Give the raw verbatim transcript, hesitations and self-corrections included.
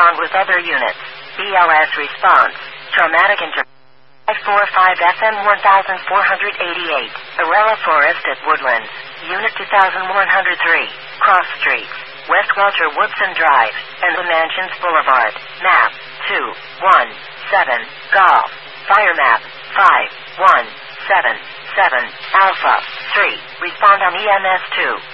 respond with other units. B L S response. Traumatic inter... five forty-five F M one four eight eight. Arella Forest at Woodlands. Unit two one oh three. Cross Streets. West Welcher Woodson Drive. And the Mansions Boulevard. Map. two one seven. Golf. Fire map. five one seven seven. Alpha. three. Respond on E M S two.